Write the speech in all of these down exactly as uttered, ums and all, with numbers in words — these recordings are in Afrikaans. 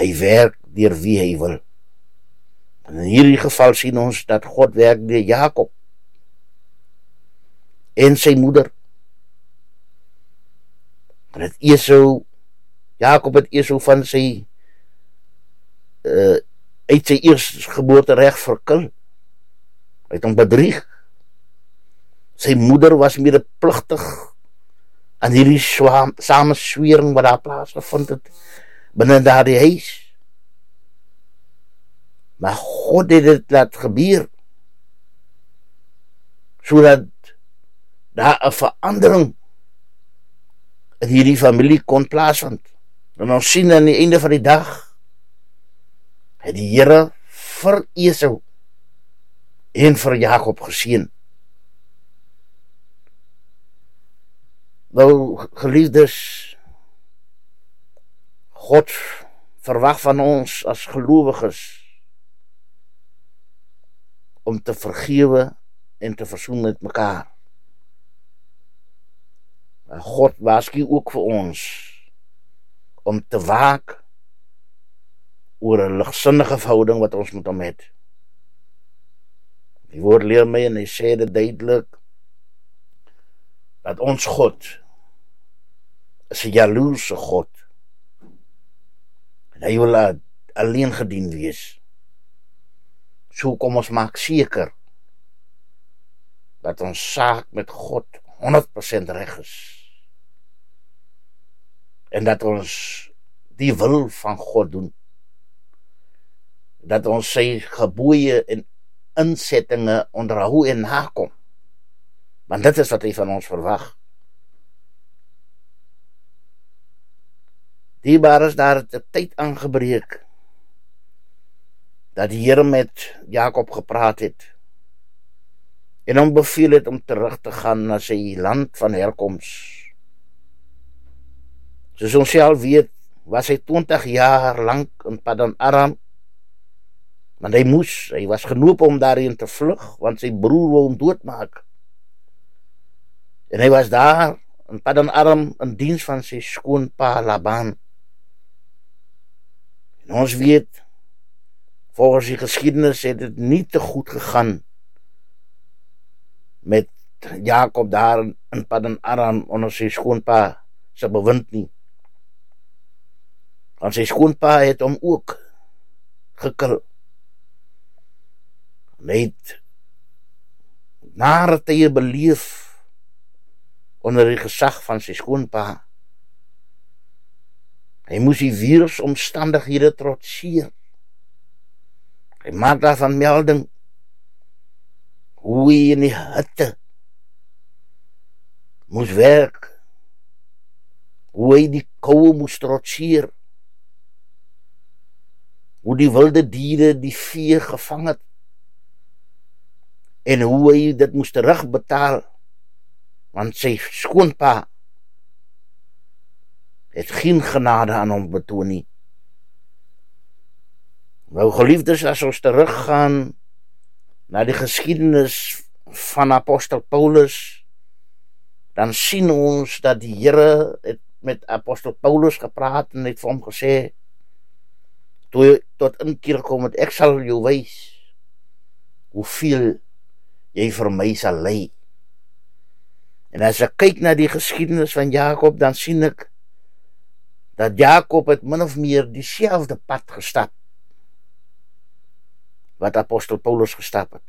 Hy werk deur wie hy wil. En in hierdie geval sien ons dat God werk deur Jakob en sy moeder. En het Esau, Jakob het Esau van sy uh, uit sy eerstgeboorterecht verkil. Hy het hom bedrieg. Sy moeder was medepligtig aan hierdie samenswering wat daar plaasgevind het binne daardie huis. Maar God het dit laat gebeur, sodat daar 'n verandering in hierdie familie kon plaasvind. En ons sien aan die einde van die dag, het die Here vir Esau en vir Jakob geseën. Nou, geliefdes, God verwag van ons as gelowiges om te vergewe en te versoen met mekaar. En God waarsku ook vir ons om te waak oor 'n ligsinnige verhouding wat ons met hom het. Die woord leer my en hy sê dit duidelik dat ons God is 'n jaloerse God. En hy wil alleen gedien wees. So kom ons maak seker dat ons saak met God honderd persent reg is. En dat ons die wil van God doen. Dat ons sy gebooie en insettinge onderhou en nakom. Want dit is wat hy van ons verwag. Dierbaar is daar 'n tyd aangebreek dat die Here met Jakob gepraat het en hom beveel het om terug te gaan na sy land van herkoms. Soos ons self weet, was hy twintig jaar lang in Padan Aram, want hy moes, hy was genoop om daarin te vlug, want sy broer wou hom doodmaak. En hy was daar in Padan Aram in diens van sy skoonpa Laban. En ons weet, volgens die geskiedenis het dit nie te goed gegaan met Jakob daar in Padan Aram onder sy skoonpa se bewind nie. Want sy skoonpa het hom ook gekil. En hy het nare tye beleef onder die gesag van sy skoonpa. Hy moes die weeromstandighede trotseer. Hy maak daarvan melding hoe hy in die hitte moes werk, hoe hy die koue moes trotseer, hoe die wilde diere die vee gevang het, en hoe hy dit moes terugbetaal, want sy skoonpa het geen genade aan hom betoon nie. Nou geliefdes, as ons teruggaan na die geskiedenis van apostel Paulus, dan sien ons dat die Here het met apostel Paulus gepraat en het vir hom gesê, toe jy tot inkeer kom het, ek sal jou wys hoeveel jy vir my sal ly. En as ek kyk na die geskiedenis van Jakob, dan sien ek dat Jakob het min of meer dieselfde pad gestap wat apostel Paulus gestap het.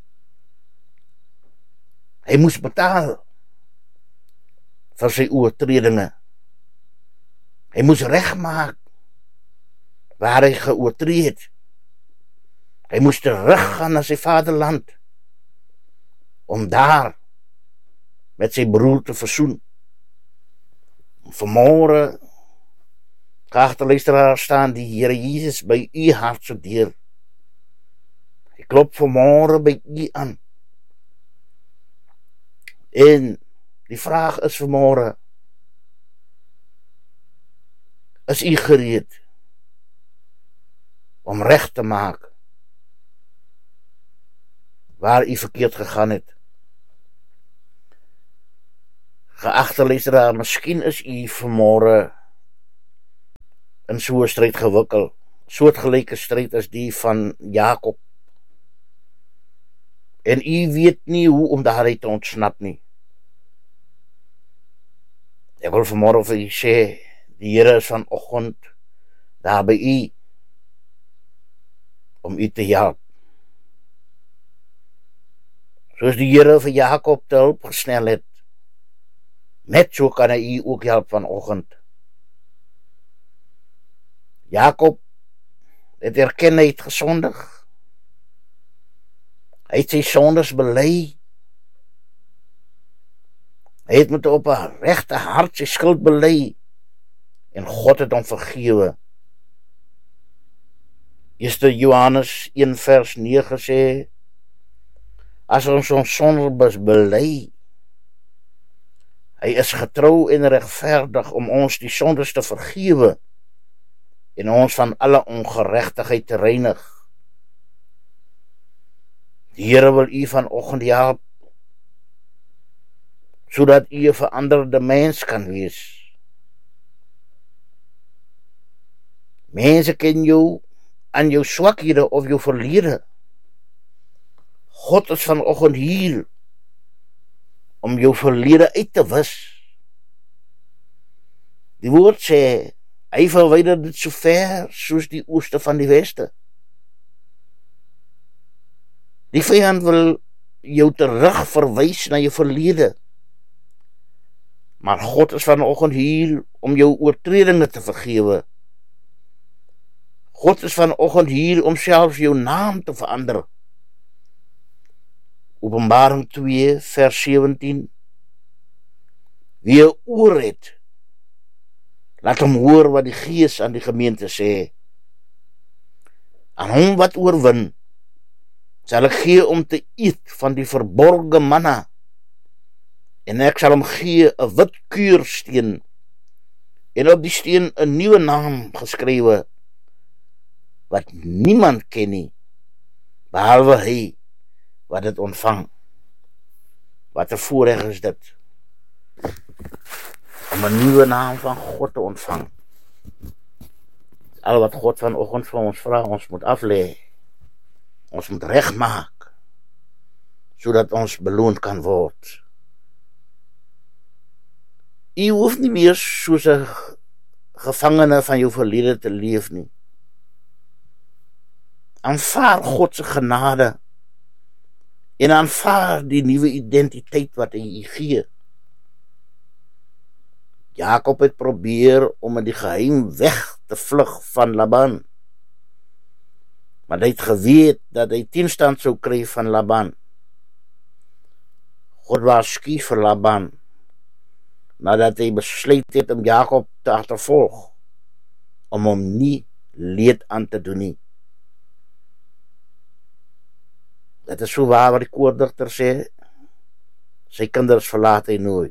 Hy moes betaal vir sy oortredinge. Hy moes regmaak waar hy geoortree het. Hy moes teruggaan na sy vaderland om daar met sy broer te versoen. Vanmôre, geagte luisteraars, staan die Here Jesus by u hart se deur. Hy klop vanmôre by u aan. En die vraag is vanmôre, is u gereed om reg te maak waar u verkeerd gegaan het? Geagte luisteraar, miskien is u vanmôre in so 'n stryd gewikkeld soortgelyke stryd as die van Jakob. En u weet nie hoe om daaruit te ontsnap nie. Ek wil vanmôre vir u sê, die Here is vanoggend daar by u, om u te help. Soos die Here vir Jakob te hulp gesnel het, net so kan hy u ook help vanoggend. Jakob het erken hy het gesondig. Hy het sy sondes bely. Hy het met op 'n regte hart sy skuld bely, en God het hom vergewe. Eerste Johannes een vers nege sê, as ons ons sondes bely, hy is getrou en regverdig om ons die sondes te vergewe en ons van alle ongeregtigheid te reinig. Die Here wil u vanoggend help, sodat u 'n veranderde mens kan wees. Mense ken jou aan jou swakhede of jou verlede. God is vanoggend hier om jou verlede uit te wis. Die woord sê, hy verwyder dit so ver soos die ooste van die weste. Die vyand wil jou terug verwys na jou verlede. Maar God is vanoggend hier om jou oortredinge te vergewe. God is vanoggend hier om selfs jou naam te verander. Openbaring twee vers sewentien. Wie 'n oor het, laat hom hoor wat die Gees aan die gemeente sê. Aan hom wat oorwin, sal ek gee om te eet van die verborgde manna, en ek sal hom gee 'n wit kuursteen, en op die steen 'n nuwe naam geskrywe, wat niemand ken nie, behalwe hy wat dit ontvang. Wat 'n voorreg is dit, om 'n nuwe naam van God te ontvang. Al wat God vanoggend van ons vra, ons moet aflê, ons moet regmaak, sodat ons beloond kan word. U hoef nie meer soos 'n gevangene van jou verlede te leef nie. Aanvaar God se genade en aanvaar die nuwe identiteit wat hy gee. Jakob het probeer om in die geheim weg te vlug van Laban, maar hy het geweet dat hy teenstand sou kry van Laban. God waarsku vir Laban, nadat hy besluit het om Jakob te agtervolg, om hom nie leed aan te doen nie. Dit is so waar wat die koordigter sê, sy kinders verlaat hy nooit.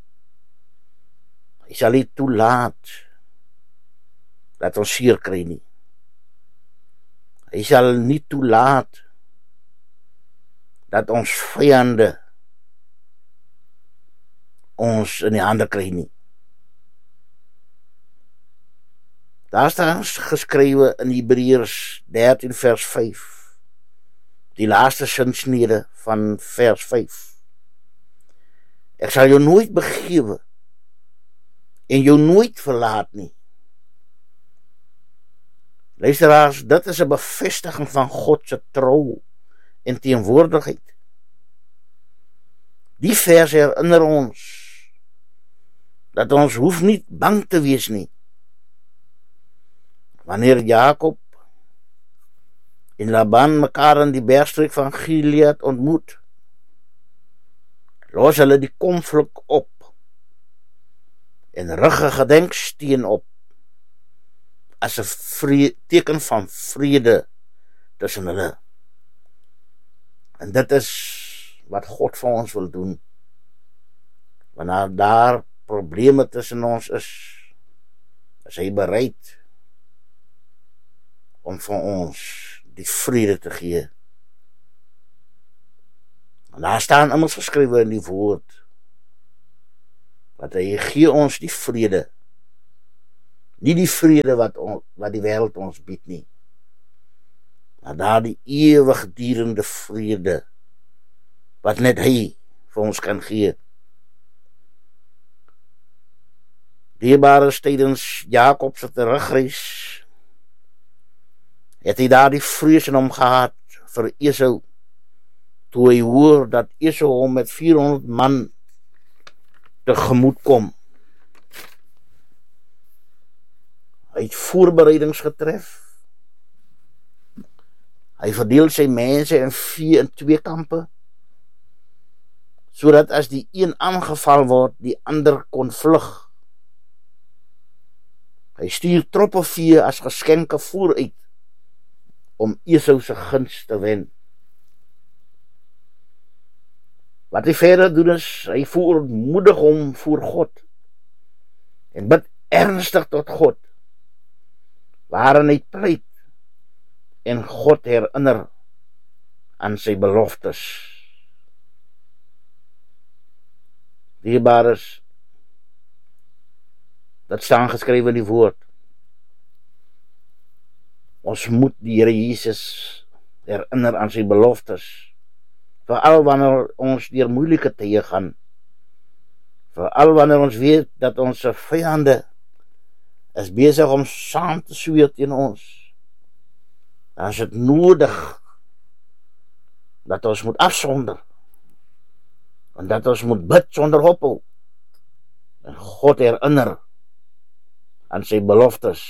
Hy sal nie toelaat dat ons seer kry nie. Hy sal nie toelaat dat ons vyande ons in die hande kry nie. Daar staan geskrywe in Hebreërs dertien vers vyf, die laaste sinsnede van vers vyf. Ek sal jou nooit begewe en jou nooit verlaat nie. Luisteraars, dit is 'n bevestiging van God se trou en teenwoordigheid. Die vers herinner ons dat ons hoef nie bang te wees nie. Wanneer Jakob en Laban mekaar in die bergstreek van Gilead ontmoet, los hulle die konflik op en rig 'n gedenksteen op as 'n vrede, teken van vrede tussen hulle. En dit is wat God vir ons wil doen. Wanneer daar probleme tussen ons is, is hy bereid om vir ons die vrede te gee. En daar staan immers geskrywe in die woord, dat hy gee ons die vrede, Nie die vrede wat, on, wat die wêreld ons bied nie, maar daar die ewigdurende vrede wat net hy vir ons kan gee. Dierbare tydens Jakob se terugreis, het hy daar die vrees in hom gehad vir Esau, toe hy hoor dat Esau hom met vierhonderd man tegemoet kom. Hy het voorbereidings getref. Hy verdeel sy mense en vee in twee kampe, sodat as die een aangeval word, die ander kon vlug. Hy stuur troppe vee as geskenke vooruit, om Esau se guns te wen. Wat hy verder doen is, hy verootmoedig hom voor God, en bid ernstig tot God, waarin hy pleit, en God herinner aan sy beloftes. Dierbares, dat staan geskryf in die woord. Ons moet die Here Jesus herinner aan sy beloftes, veral wanneer ons deur moeilike tye gaan, veral wanneer ons weet dat ons vyande is besig om saam te sweer teen ons. Dan is het nodig dat ons moet afsonder, en dat ons moet bid sonder ophou, en God herinner aan sy beloftes.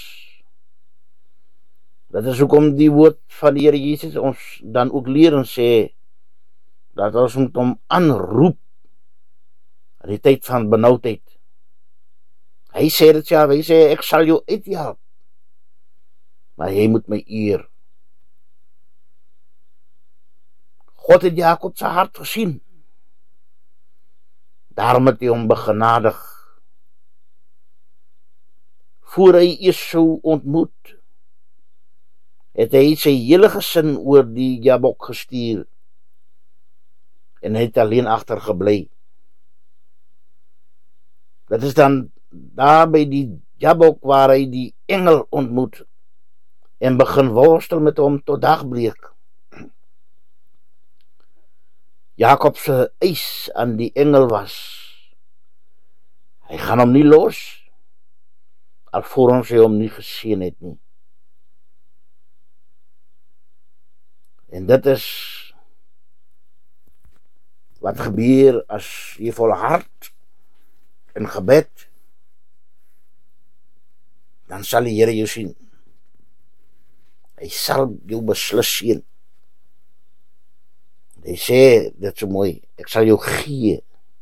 Dat is hoekom die woord van die Here Jesus ons dan ook leer en sê, dat ons moet hom aanroep in die tyd van benoudheid. Hy sê dit self, hy sê, ek sal jou uithelp, maar jy moet my eer. God het Jakob sy hart gesien, daarom het hy hom begenadig. Voor hy Esau ontmoet, het hy sy hele gesin oor die Jabok gestuur, en hy het alleen agtergebly. Dit is dan daar by die Jabok waar hy die engel ontmoet, en begin worstel met hom tot dagbreek. Jakob se eis aan die engel was, hy gaan hom nie los, alvorens hy hom nie gesien het nie. En dit is wat gebeur as jy volhard in gebed, dan sal die Here jou sien. Hy sal jou beslis sien. Hy sê, dit so mooi, ek sal jou gee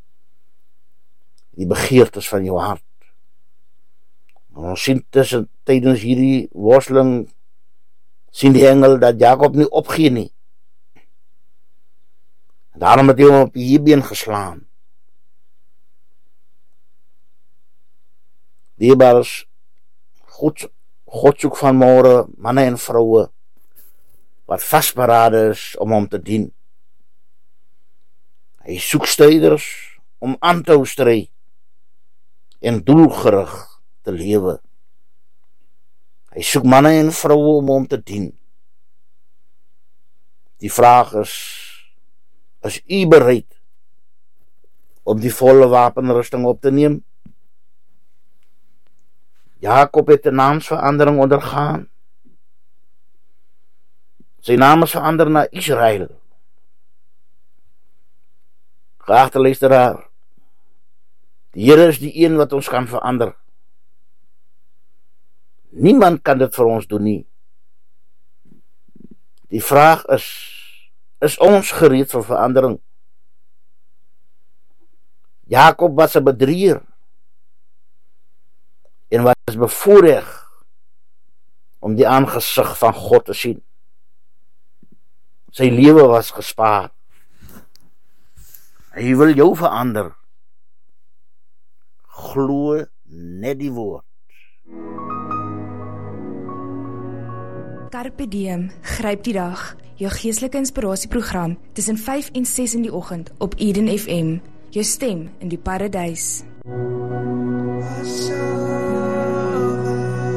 die begeertes van jou hart. En ons sien tussen tydens hierdie worsteling, sien die engel dat Jakob nie opgee nie. Daarom het hy hom op die heebeen geslaan. Dierbares, God, God soek van môre manne en vroue wat vastberade is om hom te dien. Hy soek stryders om aan te hou stry en doelgerig te lewe. Hy soek manne en vroue om hom te dien. Die vraag is, is u bereid om die volle wapenrusting op te neem? Jakob het 'n naamsverandering ondergaan. Sy naam is verander na Israel. Geagte luisteraar, die Here is die een wat ons kan verander. Niemand kan dit vir ons doen nie. Die vraag is, is ons gereed vir verandering? Jakob was 'n bedrieger en was bevoorreg om die aangesig van God te sien. Sy lewe was gespaar. Hy wil jou verander. Glo net die woord. Carpe diem, gryp die dag. Jou geestelike inspirasieprogram tussen vyf en ses in die oggend op Eden F M. Jou stem in die paradys.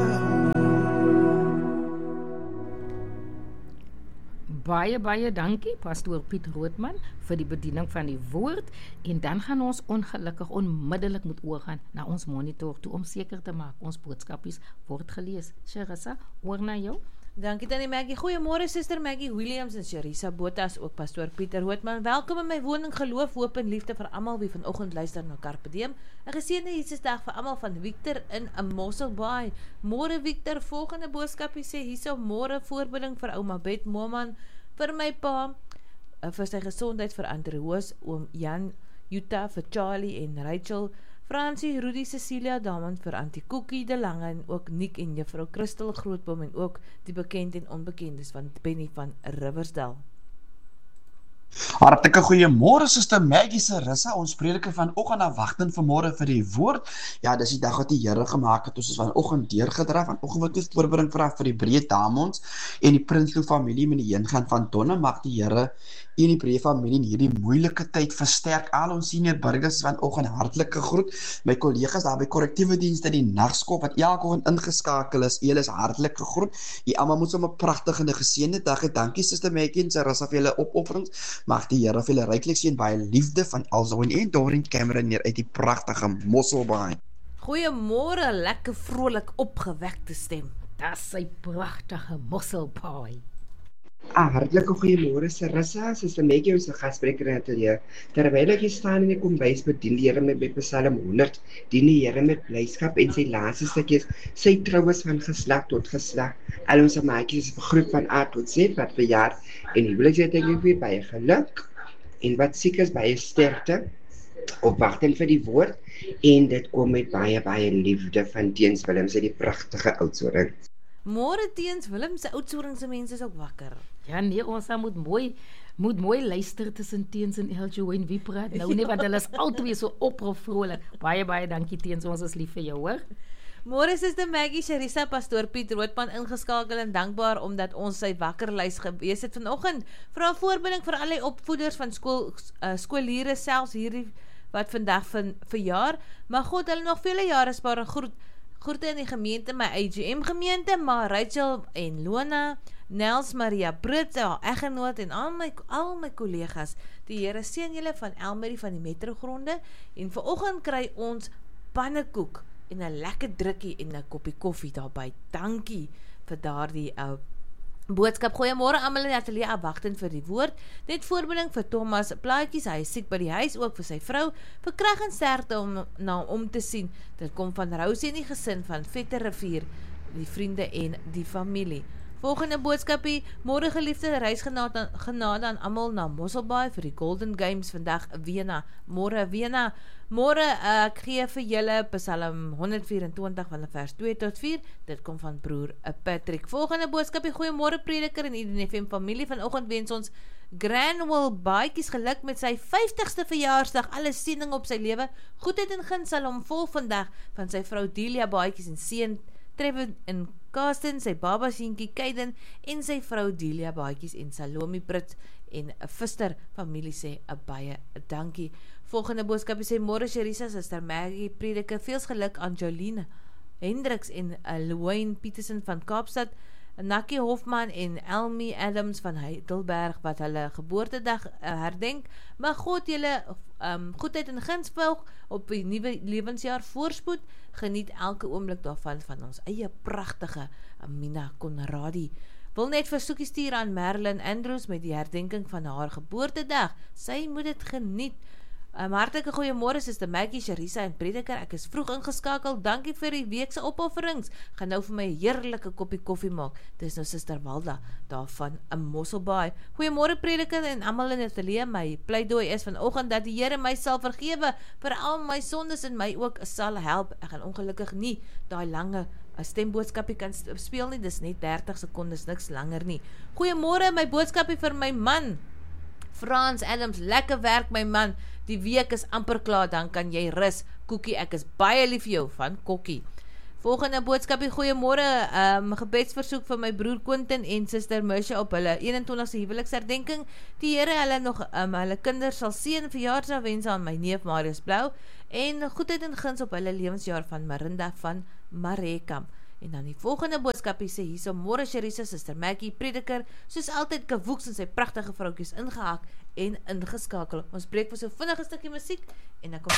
Baie, baie dankie, pastoor Piet Roodman, vir die bediening van die woord, en dan gaan ons ongelukkig onmiddellik moet oorgaan na ons monitor toe, om seker te maak, ons boodskapies word gelees. Charissa, oor na jou. Dankie Tannie Maggie. Goeiemôre Suster Maggie Williams en Charissa Bottas, ook pastoor Pieter Roodman. Welkom in my woning, geloof, hoop en liefde vir almal wie vanoggend luister na Carpe Diem. 'n Geseënde Jesusdag vir almal van Victor in 'n Mosselbaai. Môre Victor, volgende boodskapie sê hierso, môre voorbeding vir ouma Bet Moman, vir my pa, vir sy gesondheid, vir Andrehoos, oom Jan, Jutta, vir Charlie en Rachel, Francie, Rudy, Cecilia, Damon, vir Auntie Cookie, De Lange, en ook Nick en juffrou Christel Grootboom, en ook die bekend en onbekendes van Benny van Riversdal. Hartlike goeiemôre Suster Maggie Charissa, ons prediker vanoggend afwagting vanmôre vir die woord. Ja, dis die dag wat die Here gemaak het, ons is vanoggend deurgedra, vanoggend wat ons voorbereiding vra vir die Breë Damons en die Prinsloo familie met die heengaan van Donne. Mag die Here en die Breë familie in hierdie moeilike tyd versterk. Al ons senior burgers vanoggend hartlike groet. My kollegas daar by korrektiewe dienste, die nagskop wat elke oggend ingeskakel is, julle is hartlike groet. Julle almal moet sommer 'n pragtige en geseënde dag hê. Dankie Suster Maggie en Charissa vir julle opofferings. Mag die Here vir julle ryklik seën, baie liefde van Alzoen en Dorien Cameron neer uit die pragtige Mosselbaai. Goeiemôre, lekker vrolik opgewekte stem. Dis sy pragtige Mosselbaai. Ah, hartlike goeiemôre Charissa, Suster Maggie, ons gasspreker in ateljee. Terwyl ek hier staan in die kombuis, bedien die Here met by Psalm honderd, dien die Here met blyskap en sy laaste stukkies, sy troues van geslag tot geslag. Al ons maatjies is begroet van A tot Z, wat verjaar en huweliksherdenking vir baie geluk, en wat siek is baie sterkte, opwagting vir die woord, en dit kom met baie baie liefde van Teens Willem, sy die pragtige Oudtshoorn. Môre Teens Willem se Oudtshoornse mense is ook wakker. Ja nee, ons moet mooi moet mooi luister tussen Teens en Eljoen, wie praat nou nie, want hulle is altyd so oproepvrolik. Baie baie dankie Teens, ons is lief vir jou, hoor. Môre Suster Maggie Charissa, pastoor Piet Roodman ingeskakel en dankbaar omdat ons sy wakkerlys gewees het vanoggend. Vra voorbeding vir al die opvoeders van skool uh, skooliere, selfs hierdie wat vandag van verjaar. Mag God hulle nog vele jare spaar en groet Groete in die gemeente, my A G M gemeente, maar Rachel en Lona, Nels, Maria Brits, haar eggenoot en al my, al my kollegas. Die Here seën julle van Elmarie van die metrogronde, en vanoggend kry ons pannekoek en 'n lekker drukkie en 'n koppie koffie daarby. Dankie vir daardie uh, boodskap. Goeiemôre almal in die ateljee, afwagtend vir die woord. Net voorbereiding vir Thomas Plaatjies, hy is siek by die huis, ook vir sy vrou, vir krag en sterkte om na hom om te sien. Dit kom van Rosie en die gesin van Vette Rivier, die vriende en die familie. Volgende boodskapie, môre geliefde reisgenade genade aan almal na Mosselbaai vir die Golden Games vandag Wena. Môre Wena. Môre uh, ek gee vir julle Psalm honderd vyf en twintig van vers twee tot vier. Dit kom van broer uh, Patrick. Volgende boodskapie, goeiemôre prediker en Eden F M familie. Vanoggend wens ons Granwell Baatjies geluk met sy vyftigste verjaarsdag. Alle seëning op sy lewe. Goedheid en guns sal hom volg vandag van sy vrou Delia Baatjies en seun Trevor en Karsten, sy baba seentjie Kaiden en sy vrou Delia Baatjies en Salome Brits en 'n Vister familie sê 'n baie dankie. Volgende boodskap sê môre Charissa, Suster Maggie prediker, veels geluk aan Jolene Hendriks en uh, Luwayne Petersen van Kaapstad, Nakkie Hofman en Elmi Adams van Heidelberg wat hulle geboortedag uh, herdenk. Mag God julle um, goedheid en guns volg op die nuwe lewensjaar, voorspoed. Geniet elke oomblik daarvan van ons eie pragtige Amina Conradie. Wil net versoekie stuur aan Marilyn Andrews met die herdenking van haar geboortedag. Sy moet dit geniet. Um, hartelike goeiemôre Suster Maggie, Charissa en prediker. Ek is vroeg ingeskakel. Dankie vir die weekse opofferings. Gaan nou vir my 'n heerlike koppie koffie maak. Dis nou Suster Walda daarvan 'n Mosselbaai. Goeiemôre prediker en almal in die ateljee. My pleidooi is vanoggend dat die Here my sal vergewe vir al my sondes en my ook sal help. Ek gaan ongelukkig nie daai lange 'n stemboodskapie kan speel nie. Dis net dertig sekondes, niks langer nie. Goeiemôre, my boodskapie vir my man Frans Adams, lekker werk my man. Die week is amper klaar, dan kan jy rus. Koekie, ek is baie lief vir jou, van Kokkie. Volgende boodskapie, goeiemôre, um, gebedsversoek vir my broer Quentin en Suster Mercia op hulle eenentwintigste huweliksherdenking. Die Here hulle nog um, hulle kinders sal seën, verjaarsdag wense aan my neef Marius Blou en goedheid en guns op hulle lewensjaar van Marinda van Marekam. En dan die volgende boodskapie sê hierso, môre Sharisa, Suster Maggie, prediker, soos altyd Kavoeks en sy pragtige vroukies ingehaak en ingeskakel. Ons breek vir so vinnig 'n stukkie musiek en dan kom